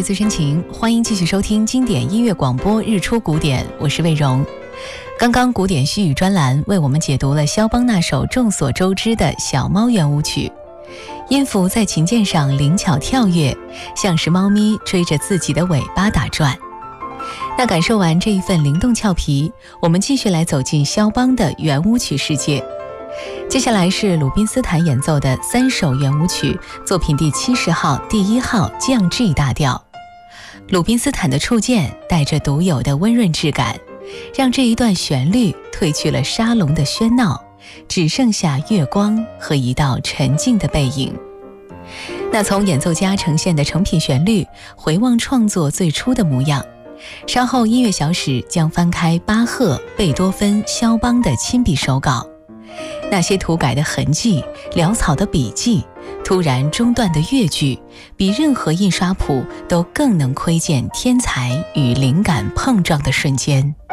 味最深情，欢迎继续收听经典音乐广播日出古典，我是魏荣。刚刚古典西语专栏为我们解读了肖邦那首众所周知的小猫圆舞曲，音符在琴键上灵巧跳跃，像是猫咪追着自己的尾巴打转。那感受完这一份灵动俏皮，我们继续来走进肖邦的圆舞曲世界。接下来是鲁宾斯坦演奏的3首圆舞曲，作品第70号、第1号降 G 大调。鲁宾斯坦的触键带着独有的温润质感，让这一段旋律褪去了沙龙的喧闹，只剩下月光和一道沉静的背影。那从演奏家呈现的成品旋律回望创作最初的模样，稍后音乐小史将翻开巴赫、贝多芬、肖邦的亲笔手稿，那些涂改的痕迹、潦草的笔记、突然中断的乐句，比任何印刷谱都更能窥见天才与灵感碰撞的瞬间。